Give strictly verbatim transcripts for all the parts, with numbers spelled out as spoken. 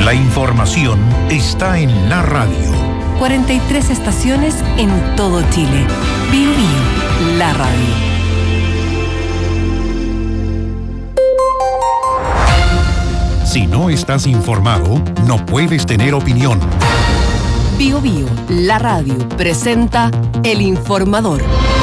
La información está en la radio. cuarenta y tres estaciones en todo Chile. Bio Bio, la radio. Si no estás informado, no puedes tener opinión. Bio Bio, la radio, presenta El Informador.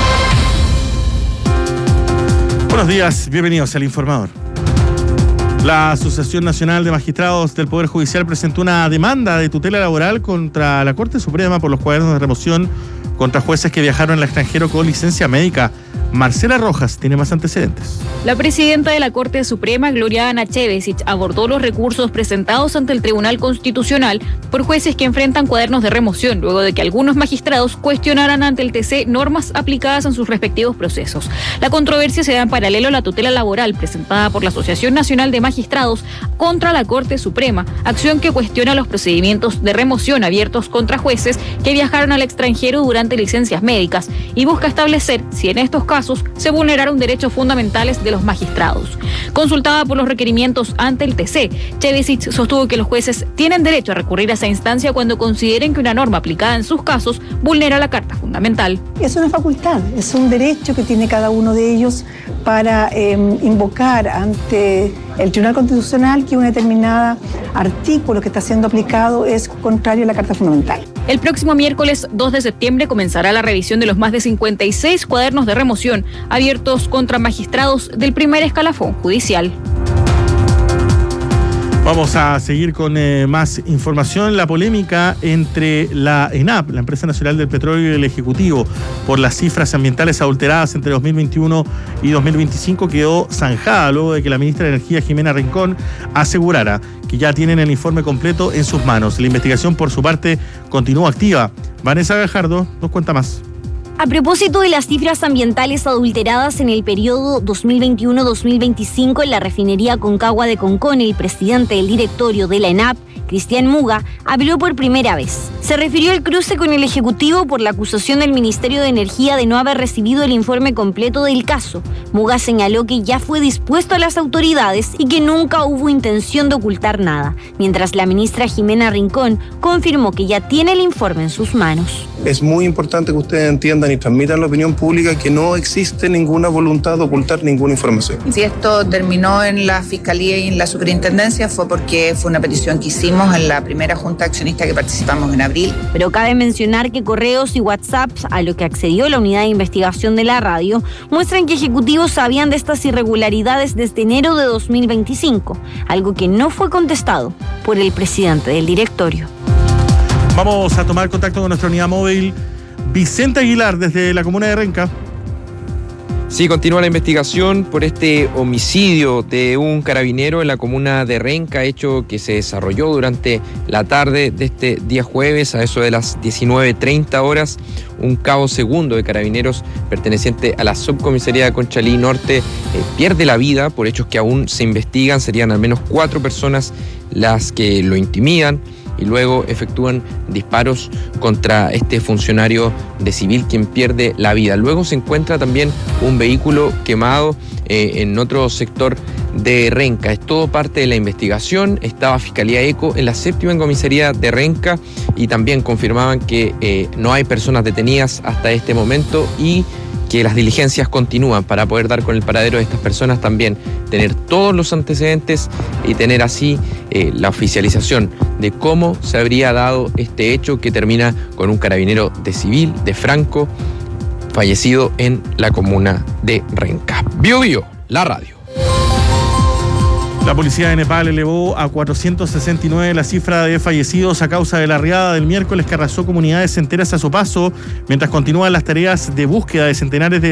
Buenos días, bienvenidos al Informador. La Asociación Nacional de Magistrados del Poder Judicial presentó una demanda de tutela laboral contra la Corte Suprema por los cuadernos de remoción contra jueces que viajaron al extranjero con licencia médica. Marcela Rojas tiene más antecedentes. La presidenta de la Corte Suprema, Gloria Ana Chevesic, abordó los recursos presentados ante el Tribunal Constitucional por jueces que enfrentan cuadernos de remoción, luego de que algunos magistrados cuestionaran ante el T C normas aplicadas en sus respectivos procesos. La controversia se da en paralelo a la tutela laboral presentada por la Asociación Nacional de Magistrados contra la Corte Suprema, acción que cuestiona los procedimientos de remoción abiertos contra jueces que viajaron al extranjero durante licencias médicas y busca establecer si en estos casos se vulneraron derechos fundamentales de los magistrados. Consultada por los requerimientos ante el T C, Chevesic sostuvo que los jueces tienen derecho a recurrir a esa instancia cuando consideren que una norma aplicada en sus casos vulnera la Carta Fundamental. Es una facultad, es un derecho que tiene cada uno de ellos para eh, invocar ante el Tribunal Constitucional que un determinado artículo que está siendo aplicado es contrario a la Carta Fundamental. El próximo miércoles dos de septiembre comenzará la revisión de los más de cincuenta y seis cuadernos de remoción abiertos contra magistrados del primer escalafón judicial. Vamos a seguir con eh, más información. La polémica entre la ENAP, la Empresa Nacional del Petróleo, y el Ejecutivo por las cifras ambientales adulteradas entre dos mil veintiuno y dos mil veinticinco quedó zanjada luego de que la ministra de Energía, Jimena Rincón, asegurara que ya tienen el informe completo en sus manos. La investigación, por su parte, continúa activa. Vanessa Gajardo nos cuenta más. A propósito de las cifras ambientales adulteradas en el periodo dos mil veintiuno dos mil veinticinco en la refinería Concagua de Concón, el presidente del directorio de la ENAP, Cristian Muga, habló por primera vez. Se refirió al cruce con el Ejecutivo por la acusación del Ministerio de Energía de no haber recibido el informe completo del caso. Muga señaló que ya fue dispuesto a las autoridades y que nunca hubo intención de ocultar nada, mientras la ministra Jimena Rincón confirmó que ya tiene el informe en sus manos. Es muy importante que ustedes entiendan y transmitan a la opinión pública que no existe ninguna voluntad de ocultar ninguna información. Si esto terminó en la Fiscalía y en la Superintendencia fue porque fue una petición que hicimos en la primera junta accionista que participamos en abril. Pero cabe mencionar que correos y WhatsApps a lo que accedió la unidad de investigación de la radio muestran que ejecutivos sabían de estas irregularidades desde enero de dos mil veinticinco, algo que no fue contestado por el presidente del directorio. Vamos a tomar contacto con nuestra unidad móvil. Vicente Aguilar, desde la comuna de Renca. Sí, continúa la investigación por este homicidio de un carabinero en la comuna de Renca, hecho que se desarrolló durante la tarde de este día jueves, a eso de las diecinueve treinta horas. Un cabo segundo de carabineros perteneciente a la subcomisaría de Conchalí Norte eh, pierde la vida por hechos que aún se investigan. Serían al menos cuatro personas las que lo intimidan y luego efectúan disparos contra este funcionario de civil, quien pierde la vida. Luego se encuentra también un vehículo quemado eh, en otro sector de Renca. Es todo parte de la investigación. Estaba Fiscalía ECO en la séptima comisaría de Renca y también confirmaban que eh, no hay personas detenidas hasta este momento y que las diligencias continúan para poder dar con el paradero de estas personas, también tener todos los antecedentes y tener así eh, la oficialización de cómo se habría dado este hecho que termina con un carabinero de civil, de Franco, fallecido en la comuna de Renca. Bio Bio, la radio. La policía de Nepal elevó a cuatrocientos sesenta y nueve la cifra de fallecidos a causa de la riada del miércoles que arrasó comunidades enteras a su paso, mientras continúan las tareas de búsqueda de centenares de